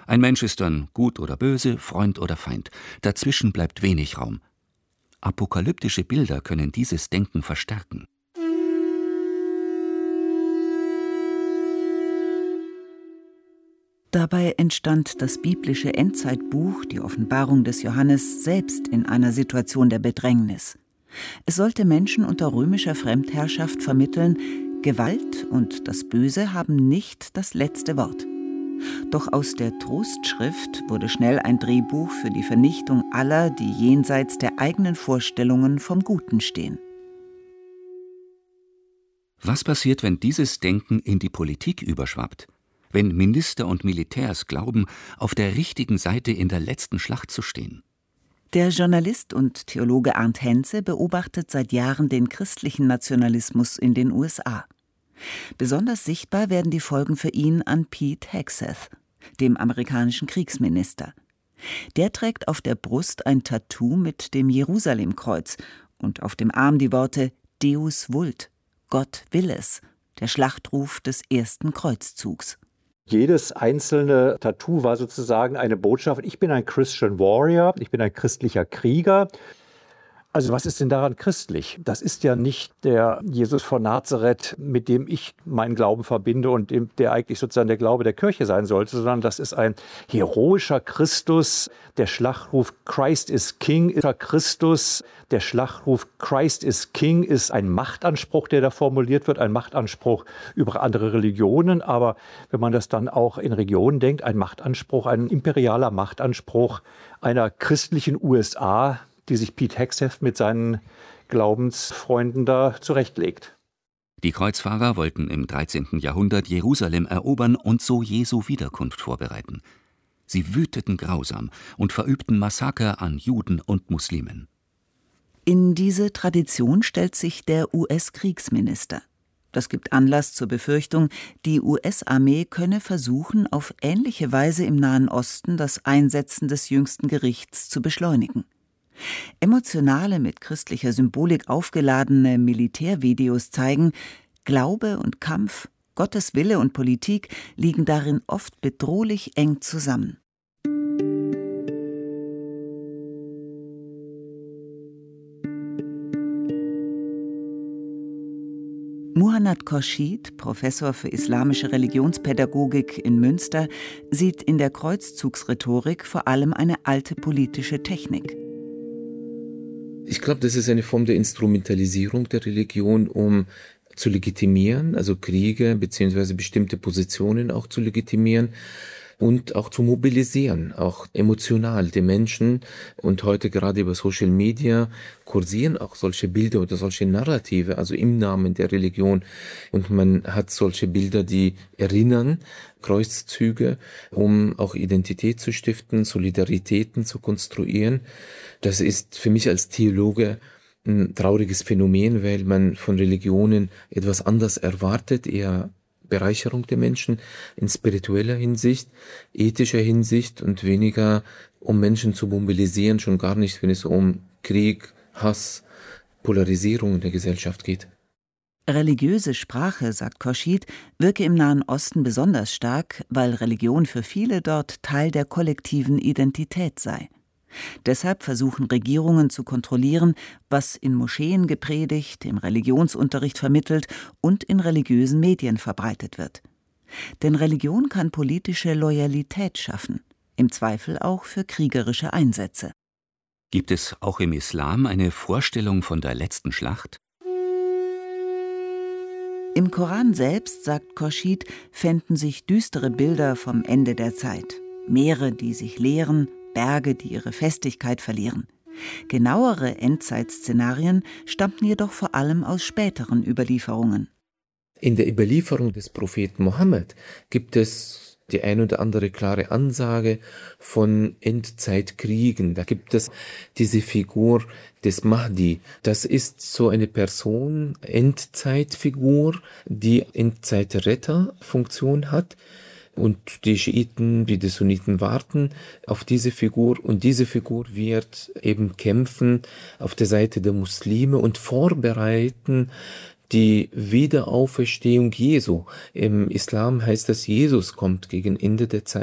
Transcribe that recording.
Ein Mensch ist dann gut oder böse, Freund oder Feind. Dazwischen bleibt wenig Raum. Apokalyptische Bilder können dieses Denken verstärken. Dabei entstand das biblische Endzeitbuch, die Offenbarung des Johannes, selbst in einer Situation der Bedrängnis. Es sollte Menschen unter römischer Fremdherrschaft vermitteln, Gewalt und das Böse haben nicht das letzte Wort. Doch aus der Trostschrift wurde schnell ein Drehbuch für die Vernichtung aller, die jenseits der eigenen Vorstellungen vom Guten stehen. Was passiert, wenn dieses Denken in die Politik überschwappt? Wenn Minister und Militärs glauben, auf der richtigen Seite in der letzten Schlacht zu stehen? Der Journalist und Theologe Arndt Henze beobachtet seit Jahren den christlichen Nationalismus in den USA. Besonders sichtbar werden die Folgen für ihn an Pete Hegseth, dem amerikanischen Kriegsminister. Der trägt auf der Brust ein Tattoo mit dem Jerusalemkreuz und auf dem Arm die Worte Deus vult, Gott will es, der Schlachtruf des ersten Kreuzzugs. Jedes einzelne Tattoo war sozusagen eine Botschaft. Ich bin ein Christian Warrior, ich bin ein christlicher Krieger. Also was ist denn daran christlich? Das ist ja nicht der Jesus von Nazareth, mit dem ich meinen Glauben verbinde und der eigentlich sozusagen der Glaube der Kirche sein sollte, sondern das ist ein heroischer Christus, der Schlachtruf Christ is King. Christus, der Schlachtruf Christ is King ist ein Machtanspruch, der da formuliert wird, ein Machtanspruch über andere Religionen, aber wenn man das dann auch in Regionen denkt, ein Machtanspruch, ein imperialer Machtanspruch einer christlichen USA, die sich Pete Hegseth mit seinen Glaubensfreunden da zurechtlegt. Die Kreuzfahrer wollten im 13. Jahrhundert Jerusalem erobern und so Jesu Wiederkunft vorbereiten. Sie wüteten grausam und verübten Massaker an Juden und Muslimen. In diese Tradition stellt sich der US-Kriegsminister. Das gibt Anlass zur Befürchtung, die US-Armee könne versuchen, auf ähnliche Weise im Nahen Osten das Einsetzen des jüngsten Gerichts zu beschleunigen. Emotionale, mit christlicher Symbolik aufgeladene Militärvideos zeigen, Glaube und Kampf, Gottes Wille und Politik liegen darin oft bedrohlich eng zusammen. Muhannad Khorshid, Professor für islamische Religionspädagogik in Münster, sieht in der Kreuzzugsrhetorik vor allem eine alte politische Technik. Ich glaube, das ist eine Form der Instrumentalisierung der Religion, um zu legitimieren, also Kriege bzw. bestimmte Positionen auch zu legitimieren und auch zu mobilisieren, auch emotional die Menschen. Und heute gerade über Social Media kursieren auch solche Bilder oder solche Narrative, also im Namen der Religion. Und man hat solche Bilder, die erinnern, Kreuzzüge, um auch Identität zu stiften, Solidaritäten zu konstruieren. Das ist für mich als Theologe ein trauriges Phänomen, weil man von Religionen etwas anders erwartet, eher Bereicherung der Menschen in spiritueller Hinsicht, ethischer Hinsicht und weniger um Menschen zu mobilisieren, schon gar nicht, wenn es um Krieg, Hass, Polarisierung in der Gesellschaft geht. Religiöse Sprache, sagt Khorshid, wirke im Nahen Osten besonders stark, weil Religion für viele dort Teil der kollektiven Identität sei. Deshalb versuchen Regierungen zu kontrollieren, was in Moscheen gepredigt, im Religionsunterricht vermittelt und in religiösen Medien verbreitet wird. Denn Religion kann politische Loyalität schaffen, im Zweifel auch für kriegerische Einsätze. Gibt es auch im Islam eine Vorstellung von der letzten Schlacht? Im Koran selbst, sagt Khorshid, fänden sich düstere Bilder vom Ende der Zeit. Meere, die sich leeren, Berge, die ihre Festigkeit verlieren. Genauere Endzeitszenarien stammten jedoch vor allem aus späteren Überlieferungen. In der Überlieferung des Propheten Mohammed gibt es die ein oder andere klare Ansage von Endzeitkriegen. Da gibt es diese Figur des Mahdi. Das ist so eine Person, Endzeitfigur, die Endzeitretterfunktion hat. Und die Schiiten wie die Sunniten warten auf diese Figur. Und diese Figur wird eben kämpfen auf der Seite der Muslime und vorbereiten die Wiederauferstehung Jesu. Im Islam heißt das, Jesus kommt gegen Ende der Zeit.